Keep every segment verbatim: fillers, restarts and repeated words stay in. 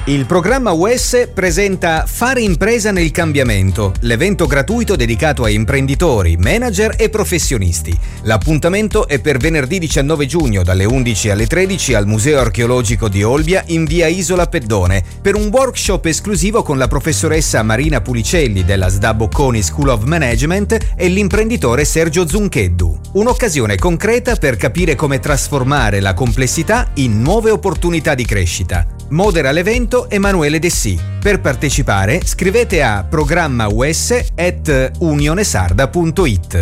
Il programma U S presenta Fare impresa nel cambiamento, l'evento gratuito dedicato a imprenditori, manager e professionisti. L'appuntamento è per venerdì diciannove giugno dalle undici alle tredici al Museo Archeologico di Olbia in via Isola Peddone per un workshop esclusivo con la professoressa Marina Pulicelli della S D A Bocconi School of Management e l'imprenditore Sergio Zuncheddu. Un'occasione concreta per capire come trasformare la complessità in nuove opportunità di crescita. Modera l'evento Emanuele Dessì. Per partecipare scrivete a programmaus at unionesarda punto it.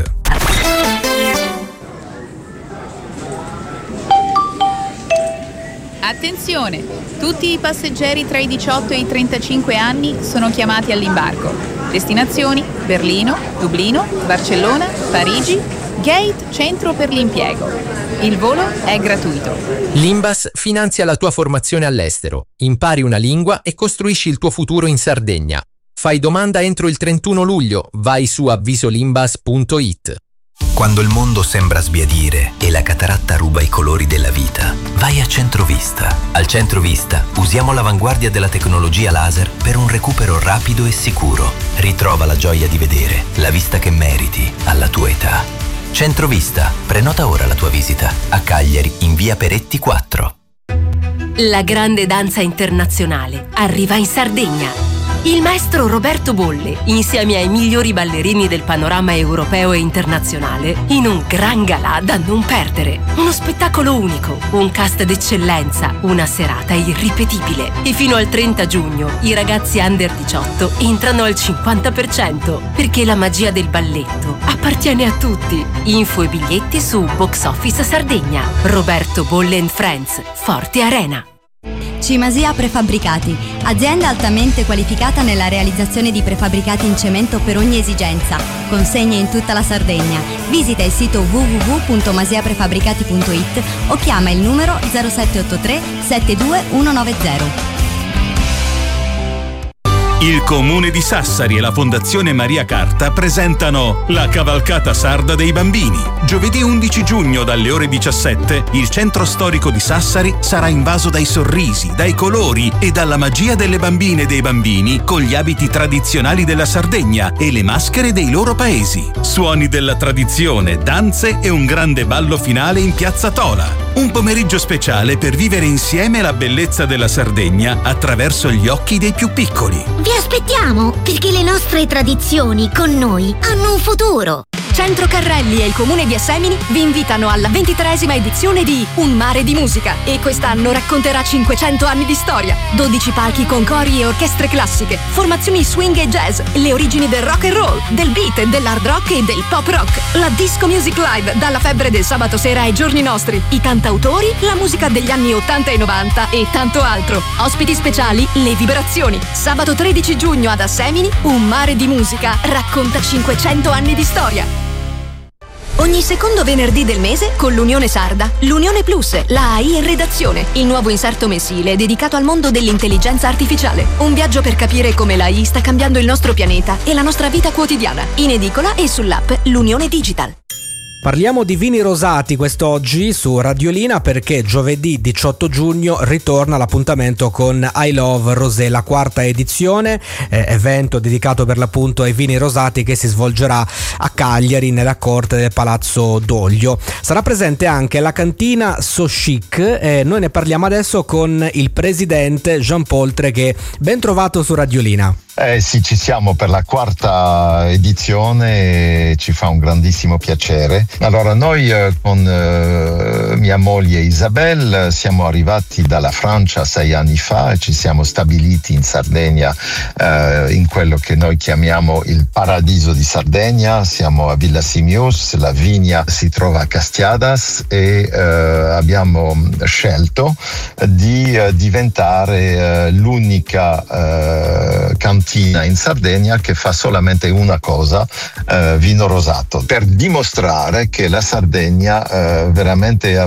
Attenzione! Tutti i passeggeri tra i diciotto e i trentacinque anni sono chiamati all'imbarco. Destinazioni: Berlino, Dublino, Barcellona, Parigi, Gate Centro per l'impiego. Il volo è gratuito. L'Imbas finanzia la tua formazione all'estero. Impari una lingua e costruisci il tuo futuro in Sardegna. Fai domanda entro il trentuno luglio. Vai su avvisolimbas punto it. Quando il mondo sembra sbiadire e la cataratta ruba i colori della vita, vai a Centrovista. Al Centrovista usiamo l'avanguardia della tecnologia laser per un recupero rapido e sicuro. Ritrova la gioia di vedere, la vista che meriti alla tua età. Centrovista, prenota ora la tua visita a Cagliari in via Peretti quattro. La grande danza internazionale arriva in Sardegna. Il maestro Roberto Bolle, insieme ai migliori ballerini del panorama europeo e internazionale, in un gran galà da non perdere. Uno spettacolo unico, un cast d'eccellenza, una serata irripetibile. E fino al trenta giugno i ragazzi under diciotto entrano al cinquanta per cento, perché la magia del balletto appartiene a tutti. Info e biglietti su Box Office Sardegna. Roberto Bolle and Friends, Forte Arena. Cimasia Prefabbricati, azienda altamente qualificata nella realizzazione di prefabbricati in cemento per ogni esigenza. Consegne in tutta la Sardegna. Visita il sito w w w punto masia prefabbricati punto it o chiama il numero zero sette otto tre sette due uno nove zero. Il Comune di Sassari e la Fondazione Maria Carta presentano la Cavalcata Sarda dei Bambini. Giovedì undici giugno dalle ore diciassette il centro storico di Sassari sarà invaso dai sorrisi, dai colori e dalla magia delle bambine e dei bambini con gli abiti tradizionali della Sardegna e le maschere dei loro paesi. Suoni della tradizione, danze e un grande ballo finale in Piazza Tola. Un pomeriggio speciale per vivere insieme la bellezza della Sardegna attraverso gli occhi dei più piccoli. Vi aspettiamo, perché le nostre tradizioni con noi hanno un futuro. Centro Carrelli e il Comune di Assemini vi invitano alla ventitreesima edizione di Un mare di musica e quest'anno racconterà cinquecento anni di storia, dodici palchi con cori e orchestre classiche, formazioni swing e jazz, le origini del rock and roll, del beat, dell'hard rock e del pop rock, la disco music live dalla febbre del sabato sera ai giorni nostri, i cantautori, la musica degli anni ottanta e novanta e tanto altro. Ospiti speciali, le vibrazioni. Sabato tredici giugno ad Assemini, Un mare di musica racconta cinquecento anni di storia. Ogni secondo venerdì del mese con l'Unione Sarda, l'Unione Plus, la A I in redazione, il nuovo inserto mensile dedicato al mondo dell'intelligenza artificiale. Un viaggio per capire come l'A I sta cambiando il nostro pianeta e la nostra vita quotidiana, in edicola e sull'app L'Unione Digital. Parliamo di vini rosati quest'oggi su Radiolina perché giovedì diciotto giugno ritorna l'appuntamento con I Love Rosé, la quarta edizione, eh, evento dedicato per l'appunto ai vini rosati che si svolgerà a Cagliari nella corte del Palazzo Doglio. Sarà presente anche la cantina So Chic e noi ne parliamo adesso con il presidente Jean Paul Treghe. Ben trovato su Radiolina. Eh sì, ci siamo per la quarta edizione e ci fa un grandissimo piacere. Allora, noi eh, con eh, mia moglie Isabel siamo arrivati dalla Francia sei anni fa e ci siamo stabiliti in Sardegna, eh, in quello che noi chiamiamo il paradiso di Sardegna. Siamo a Villa Simius, la vigna si trova a Castiadas e eh, abbiamo scelto di eh, diventare eh, l'unica eh, cantina in Sardegna che fa solamente una cosa, eh, vino rosato, per dimostrare che la Sardegna eh, veramente